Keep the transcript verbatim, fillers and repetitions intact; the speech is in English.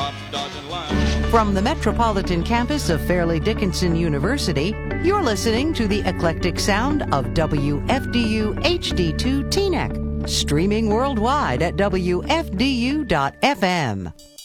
stop dodging lines. From the metropolitan campus of Fairleigh Dickinson University, you're listening to the eclectic sound of W F D U H D two Teaneck, streaming worldwide at W F D U dot F M.